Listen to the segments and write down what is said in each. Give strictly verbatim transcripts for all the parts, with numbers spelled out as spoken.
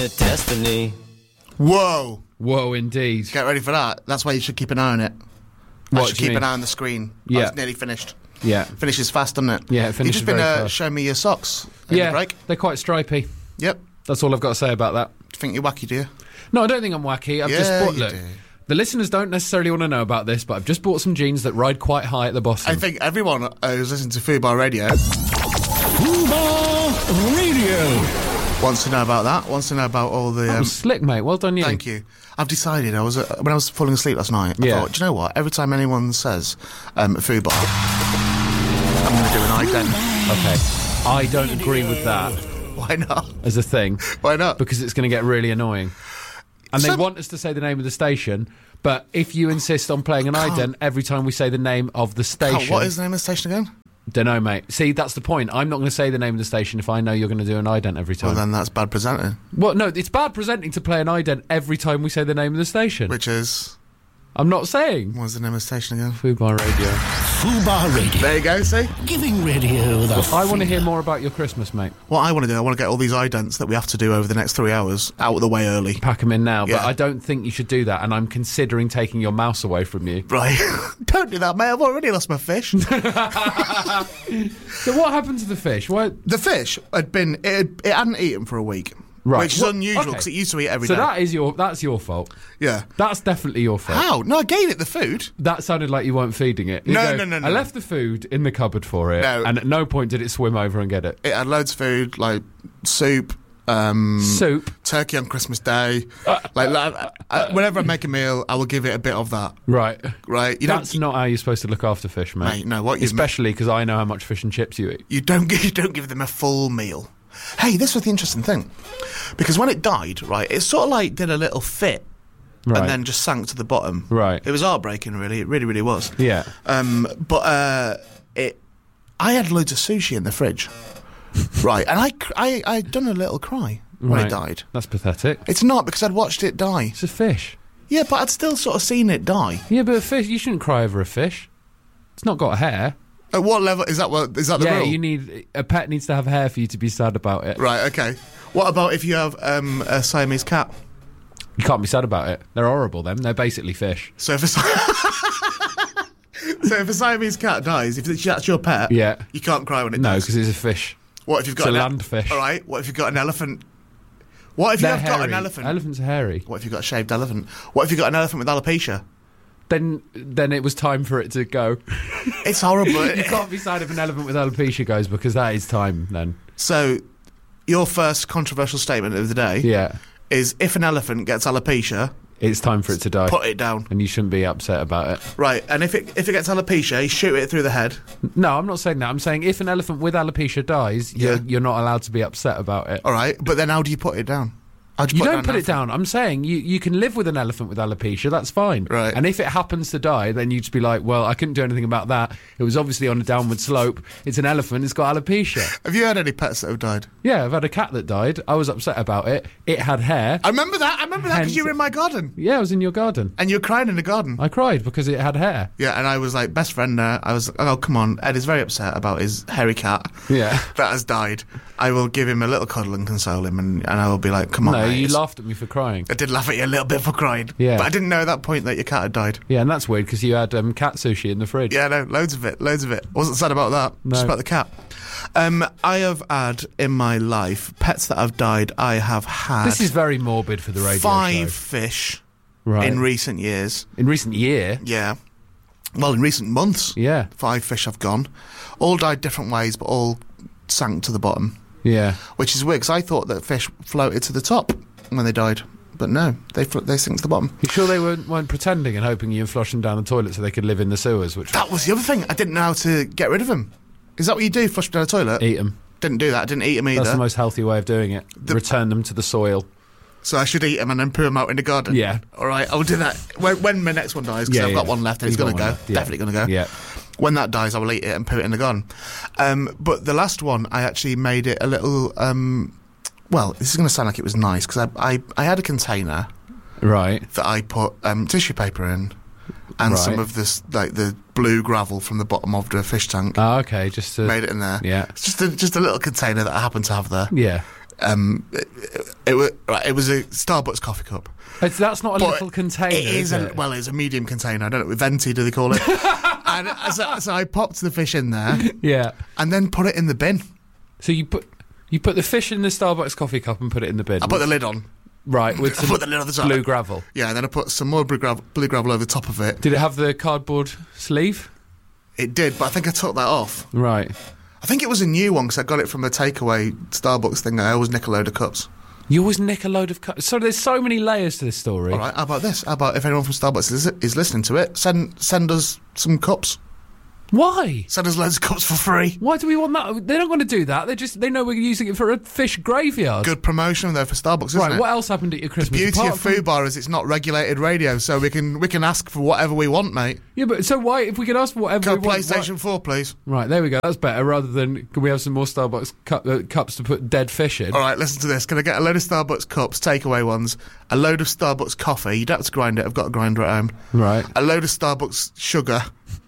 infinite destiny. Whoa. Whoa, indeed. Get ready for that. That's why you should keep an eye on it. What I should do you keep mean? an eye on the screen. Yeah. Oh, it's nearly finished. Yeah. Finishes fast, doesn't it? Yeah, it finishes You've just been very uh, fast. showing me your socks in Yeah, the break. they're quite stripy. Yep. That's all I've got to say about that. Think you're wacky, do you? No, I don't think I'm wacky. I've Yeah, just bought... you Look, do. the listeners don't necessarily want to know about this, but I've just bought some jeans that ride quite high at the bottom. I think everyone uh, who's listening to Fubar Radio Fubar Radio. wants to know about that. Wants to know about all the. That Um, was slick, mate. Well done, you. thank you. I've decided. I was uh, when I was falling asleep last night. I Yeah. thought, do you know what? Every time anyone says um, Fubar, I'm going to do an ident. Okay. I don't agree with that Why not? as a thing. Why not? Because it's going to get really annoying. And they So- want us to say the name of the station, but if you insist on playing an ident every time we say the name of the Oh, station... what is the name of the station again? Dunno, mate. See, that's the point. I'm not going to say the name of the station if I know you're going to do an ident every time. Well, then that's bad presenting. Well, no, it's bad presenting to play an ident every time we say the name of the station. Which is. I'm not saying. What's the name of the station again? Fubar Radio. Fubar Radio. There you go, see? Giving radio the I want to hear more about your Christmas, mate. What I want to do, I want to get all these idents that we have to do over the next three hours out of the way early. Pack them in now, but Yeah. I don't think you should do that, and I'm considering taking your mouse away from you. Right. Don't do that, mate. I've already lost my fish. So what happened to the fish? Why? The fish had been, it, had, it hadn't eaten for a week. Right. Which is What- unusual okay. because it used to eat every day. So that is your that's your fault. Yeah. That's definitely your fault. How? No, I gave it the food. That sounded like you weren't feeding it. You No, go, no, no, no, I no. left the food in the cupboard for it, No. and at no point did it swim over and get it. It had loads of food, like soup, um, Soup. turkey on Christmas Day. like, like I, I, whenever I make a meal, I will give it a bit of that. Right. Right? You That's don't. not how you're supposed to look after fish, mate. Mate, no, what you Especially because I know how much fish and chips you eat. You don't. You don't give them a full meal. Hey, this was the interesting thing, because when it died, right, it sort of like did a little fit, Right. and then just sank to the bottom. Right. It was heartbreaking, really. It really, really was. Yeah. Um, but uh, it, I had loads of sushi in the fridge, right, and I, cr- I, I'd done a little cry when Right. it died. That's pathetic. It's not because I'd watched it die. It's a fish. Yeah, but I'd still sort of seen it die. Yeah, but a fish, you shouldn't cry over a fish. It's not got hair. At what level is that? What is that the yeah, rule? you need a pet needs to have hair for you to be sad about it. Right. Okay. What about if you have um, a Siamese cat? You can't be sad about it. They're horrible. Them. They're basically fish. So if a, Si- so if a Siamese cat dies, if it's, that's your pet, Yeah. you can't cry when it No, dies. because it's a fish. What if you've got it's a an land fish. All right. What if you've got an elephant? What if you They're have got hairy. an elephant? Elephants are hairy. What if you've got a shaved elephant? What if you've got an elephant with alopecia? Then, then it was time for it to go. It's horrible. You can't be sad if an elephant with alopecia goes because that is time. Then, So, your first controversial statement of the day yeah, is if an elephant gets alopecia, it's time for it to die, put it down. and you shouldn't be upset about it. Right, and if it if it gets alopecia, you shoot it through the head. No, I'm not saying that. I'm saying if an elephant with alopecia dies, you're, Yeah. you're not allowed to be upset about it. All right, but then how do you put it down? How'd You put don't down put an it down. I'm saying you, you can live with an elephant with alopecia. That's fine. Right. And if it happens to die, then you just be like, well, I couldn't do anything about that. It was obviously on a downward slope. It's an elephant. It's got alopecia. Have you had any pets that have died? Yeah, I've had a cat that died. I was upset about it. It had hair. I remember that. I remember that because Hence- you were in my garden Yeah, I was in your garden. and you were crying in the garden. I cried because it had hair. Yeah, and I was like best friend there. I was, oh come on, Ed is very upset about his hairy cat Yeah. that has died. I will give him a little cuddle and console him, and, and I will be like, come on, No, mate, you it's- laughed at me for crying. I did laugh at you a little bit for crying. Yeah. But I didn't know at that point that your cat had died. Yeah, and that's weird because you had um, cat sushi in the fridge. Yeah, no, loads of it, loads of it. Wasn't sad about that, just No. about the cat. Um, I have had in my life pets that have died. I have had This is very morbid for the radio five show. fish Right. in recent years. In recent year. Yeah. Well, in recent months. Yeah. Five fish have gone. All died different ways, but all sank to the bottom. Yeah. Which is weird, because I thought that fish floated to the top when they died. But no, they flo- they sink to the bottom. You sure they weren't, weren't pretending and hoping you'd flush them down the toilet so they could live in the sewers? Which That was the other thing. I didn't know how to get rid of them. Is that what you do, flush them down the toilet? eat them. Didn't do that. I didn't eat them either. That's the most healthy way of doing it. The- Return them to the soil. So I should eat them and then poo them out in the garden? Yeah. All right, I'll do that. When, when my next one dies, because Yeah, I've got yeah. one left and it's You've going to got go. one left, yeah. Definitely going to go. Yeah. When that dies, I will eat it and put it in the garden. Um, but the last one, I actually made it a little... Um, well, this is going to sound like it was nice, because I, I, I had a container Right. that I put um, tissue paper in and Right. some of this, like the blue gravel from the bottom of the fish tank. Oh, okay. Just to, Made it in there. Yeah. It's just a, just a little container that I happen to have there. Yeah. Um, it, it, it, was, right, it was a Starbucks coffee cup. It's, that's not a But little container, It is, is a, it? well, it's a medium container. I don't know, venti, do they call it? and so, so I popped the fish in there Yeah. and then put it in the bin. So you put you put the fish in the Starbucks coffee cup and put it in the bin. I put the lid on. Right, with I some put the lid on the top. blue gravel. Yeah, and then I put some more blue gravel, blue gravel over the top of it. Did it have the cardboard sleeve? It did, but I think I took that off. Right. I think it was a new one because I got it from a takeaway Starbucks thing. I always nick a load of cups. You always nick a load of cups. So there's so many layers to this story. All right, how about this? How about if anyone from Starbucks is, is listening to it, send send us some cups. Why? Send us loads of cups for free. Why do we want that? They're not going to do that. They just they know we're using it for a fish graveyard. Good promotion though for Starbucks, isn't Right. it? What else happened at your Christmas? The beauty Apart of from- Food Bar is it's not regulated radio, so we can we can ask for whatever we want, mate. Yeah, but so why? If we could ask for whatever Go we want, PlayStation why- four, please. Right, there we go. That's better. Rather than can we have some more Starbucks cup, uh, cups to put dead fish in? All right, listen to this. Can I get a load of Starbucks cups, takeaway ones, a load of Starbucks coffee? You don't have to grind it. I've got a grinder at home. Right. A load of Starbucks sugar,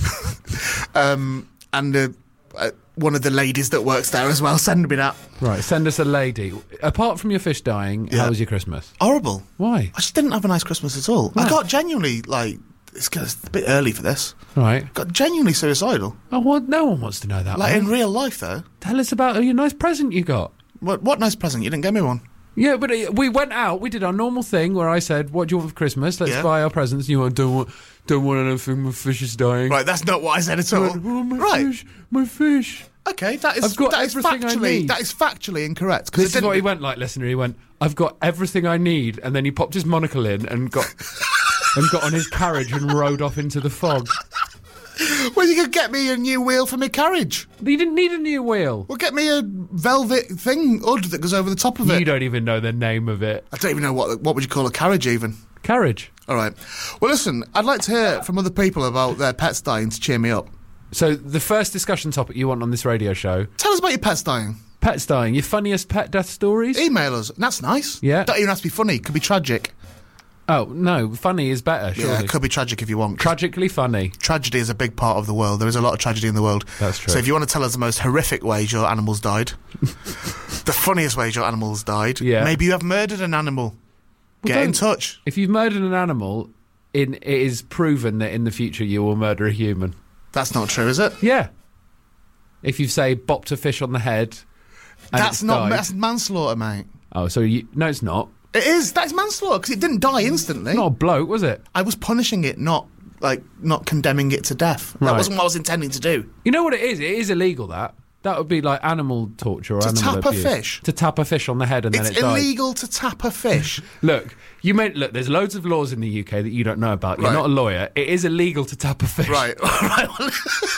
um, and uh, uh, one of the ladies that works there as well. Send me that. Right. Send us a lady. Apart from your fish dying, Yeah. how was your Christmas? Horrible. Why? I just didn't have a nice Christmas at all. No. I got genuinely like it's, it's a bit early for this. Right. Got genuinely suicidal. Oh, well, no one wants to know that. Like man. in real life, though. Tell us about your nice present you got. What what nice present? You didn't get me one. Yeah, but uh, we went out. We did our normal thing where I said, "What do you want for Christmas? Let's Yeah. buy our presents." And you went, "Don't want, don't want anything. My fish is dying." Right, that's not what I said at all. I went, "Oh, my right. fish, my fish." Okay, that is I've got that is everything I factually need. that is factually incorrect. 'cause This it is what he didn't- went like, listener. He went, "I've got everything I need," and then he popped his monocle in and got and got on his carriage and rode off into the fog. Well, you could get me a new wheel for my carriage. You didn't need a new wheel. Well, get me a velvet thing hood that goes over the top of it. You don't even know the name of it. I don't even know what what would you call a carriage even. Carriage. All right. Well, listen, I'd like to hear from other people about their pets dying to cheer me up. So the first discussion topic you want on this radio show: Tell us about your pets dying. pets dying. Your funniest pet death stories? Email us. That's nice. Yeah. Don't even have to be funny. It could be tragic. Oh no, funny is better. Surely. Yeah, it could be tragic if you want. Tragically funny. Tragedy is a big part of the world. There is a lot of tragedy in the world. That's true. So if you want to tell us the most horrific ways your animals died, the funniest ways your animals died, Yeah. maybe you have murdered an animal, Well, get in don't- touch. If you've murdered an animal, in it is proven that in the future you will murder a human. That's not true, is it? Yeah. If you say bopped a fish on the head, and That's it's not. died- That's manslaughter, mate. Oh, so you? No, it's not. It is. That's manslaughter because it didn't die instantly. Not a bloke, was it? I was punishing it, not like not condemning it to death. That Right. wasn't what I was intending to do. You know what it is? It is illegal. That that would be like animal torture or To animal tap a abuse. fish? To tap a fish on the head and It's then it dies. illegal to tap a fish. Look, you meant look. There's loads of laws in the U K that you don't know about. You're Right. not a lawyer. It is illegal to tap a fish. Right, right. Well,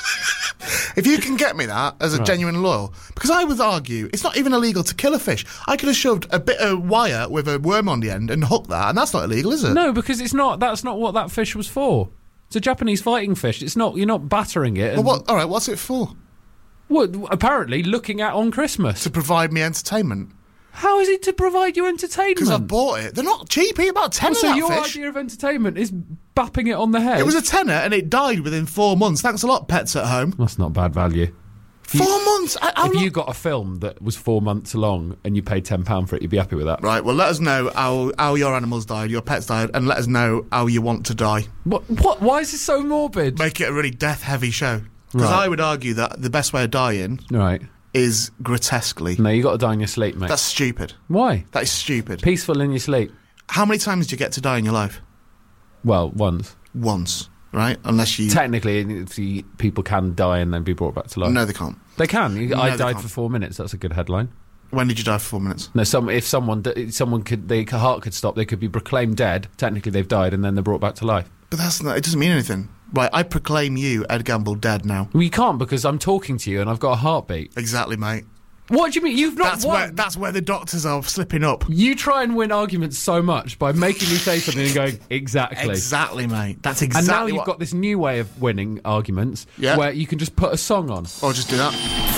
if you can get me that as a Right. genuine lawyer, because I would argue it's not even illegal to kill a fish. I could have shoved a bit of wire with a worm on the end and hooked that, and that's not illegal, is it? No, because it's not. That's not what that fish was for. It's a Japanese fighting fish. It's not. You're not battering it. Well, and- what? All right, what's it for? Well, apparently looking at on Christmas. To provide me entertainment. How is it to provide you entertainment? Because I bought it. They're not cheap. It's about ten Well, so of that your fish. idea of entertainment is bapping it on the head. It was a tenner, and it died within four months. Thanks a lot, pets at home. That's not bad value. Four months. I, how If long- you got a film that was four months long and you paid ten pound for it, you'd be happy with that. Right. Well, let us know how how your animals died, your pets died, and let us know how you want to die. What? What? Why is this so morbid? Make it a really death-heavy show. Because Right. I would argue that the best way of dying Right. is grotesquely. No, you got to die in your sleep, mate. That's stupid. Why? That is stupid. Peaceful in your sleep. How many times do you get to die in your life? Well, once. Once, right? Unless you... Technically, if you, people can die and then be brought back to life. No, they can't. They can. You- No, I they died can't. for four minutes. That's a good headline. When did you die for four minutes? No, some if someone d- someone could their heart could stop, they could be proclaimed dead. Technically, they've died, and then they're brought back to life. But that's not... It doesn't mean anything. Right, I proclaim you, Ed Gamble, dead now. Well, you can't because I'm talking to you and I've got a heartbeat. Exactly, mate. What do you mean? You've not That's won. where, that's where the doctors are slipping up. You try and win arguments so much by making me say something and going exactly. Exactly, mate. That's And exactly now you've what... got this new way of winning arguments Yeah. where you can just put a song on. Or just do that.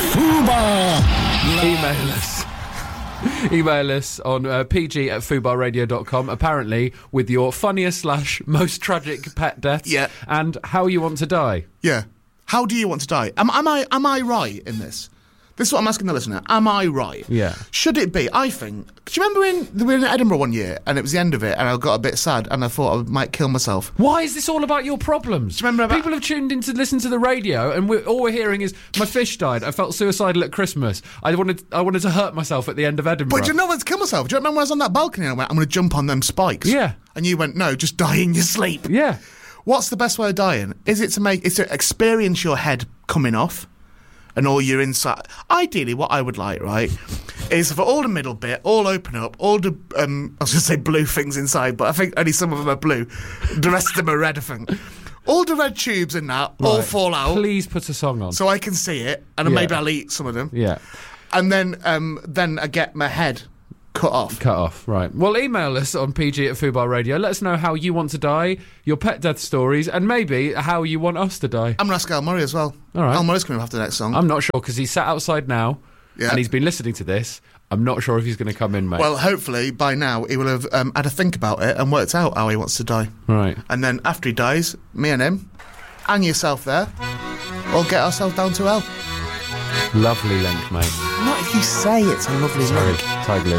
Fubar. Email us. Email us on uh, pg at fubarradio dot com, apparently with your funniest slash most tragic pet deaths Yeah. and how you want to die. Yeah. How do you want to die? Am, am I am I right in this? This is what I'm asking the listener. Am I right? Yeah. Should it be? I think. Do you remember in we were in Edinburgh one year and it was the end of it and I got a bit sad and I thought I might kill myself. Why is this all about your problems? Do you remember about- People have tuned in to listen to the radio and we're, all we're hearing is my fish died. I felt suicidal at Christmas. I wanted I wanted to hurt myself at the end of Edinburgh. But do you know when to kill myself? Do you remember when I was on that balcony and I went, I'm going to jump on them spikes? Yeah. And you went, no, just die in your sleep. Yeah. What's the best way of dying? Is it to make? Is to experience your head coming off, and all your inside? Ideally, what I would like, right, is for all the middle bit, all open up, all the um, I was going to say blue things inside, but I think only some of them are blue. The rest of them are red. I think all the red tubes in that all Right. fall out, Please put a song on. so I can see it, and Yeah. maybe I'll eat some of them, Yeah. and then um, then I get my head cut off. Cut off, right. Well, email us on P G at Fubar Radio. Let us know how you want to die, your pet death stories, and maybe how you want us to die. I'm going to ask Al Murray as well. All right. Al Murray's coming after the next song. I'm not sure because he's sat outside now Yeah. and he's been listening to this. I'm not sure if he's going to come in, mate. Well, hopefully by now he will have um, had a think about it and worked out how he wants to die. right. And then after he dies, me and him, and yourself there, we'll get ourselves down to hell. Lovely link, mate. Not if you say it's a lovely Sorry, link. Tiger Lily.